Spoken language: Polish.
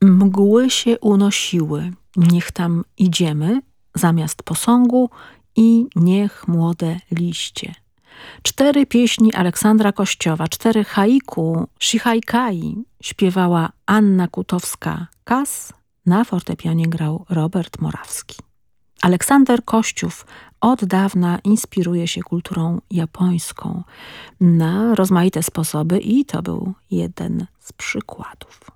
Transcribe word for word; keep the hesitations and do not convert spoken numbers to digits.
Mgły się unosiły, niech tam idziemy, zamiast posągu i niech młode liście. Cztery pieśni Aleksandra Kościowa, cztery haiku Shihaikai śpiewała Anna Kutowska-Kas, na fortepianie grał Robert Morawski. Aleksander Kościów od dawna inspiruje się kulturą japońską na rozmaite sposoby i to był jeden z przykładów.